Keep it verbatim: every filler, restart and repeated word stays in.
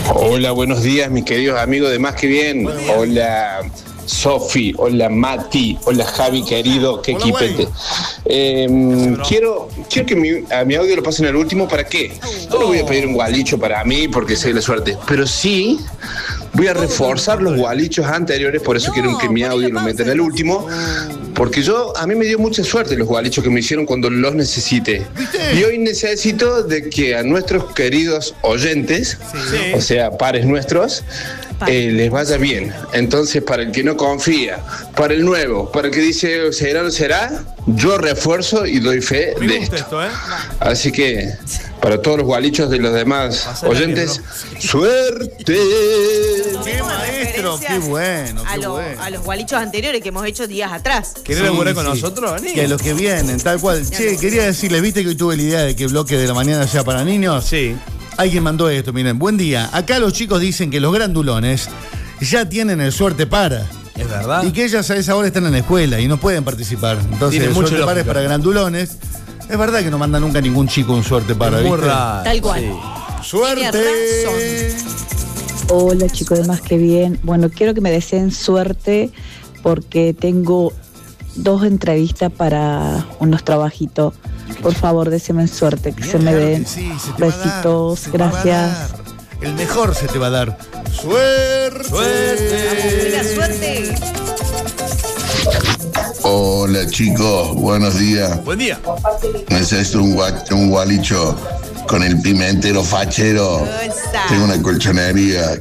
Hola, buenos días, mis queridos amigos de Más Que Bien. Hola, Sofi. Hola, Mati. Hola, Javi, querido. Qué equipete. Eh, quiero, quiero que mi, a mi audio lo pasen al último. ¿Para qué? No le voy a pedir un gualicho para mí porque sé la suerte. Pero sí voy a reforzar los gualichos anteriores. Por eso quiero que mi audio lo metan al último. Porque yo, a mí me dio mucha suerte los gualichos que me hicieron cuando los necesité. Y hoy necesito de que a nuestros queridos oyentes, sí. o sea, pares nuestros, eh, les vaya bien. Entonces, para el que no confía, para el nuevo, para el que dice será o no será, yo refuerzo y doy fe me de esto. esto ¿eh? Así que, para todos los gualichos de los demás oyentes, bien, ¡suerte! ¡Qué maestro! ¡Qué bueno! Qué a, lo, bueno. a los gualichos anteriores que hemos hecho días atrás. ¿Querés laburar sí, con sí. nosotros, Ani? Que a los que vienen, tal cual. Ya che, no. quería decirles, ¿viste que hoy tuve la idea de que el bloque de la mañana sea para niños? Sí. Alguien mandó esto, miren, buen día. Acá los chicos dicen que los grandulones ya tienen el suerte para. Es verdad. Y que ellas a esa hora están en la escuela y no pueden participar. Entonces, el suerte para es para grandulones. Es verdad que no manda nunca ningún chico un suerte para, ¿viste? Raro, tal cual. Sí. ¡Suerte! Hola, chicos de Más Que Bien. Bueno, quiero que me deseen suerte porque tengo dos entrevistas para unos trabajitos. Por favor, deséenme suerte, que Bien, se me den. Sí, se Besitos, dar, gracias. El mejor se te va a dar. ¡Suerte! ¡Suerte! ¡La suerte! Hola, chicos, buenos días. Buen día. Necesito un, gua un gualicho con el pimentero fachero. Tengo una colchonería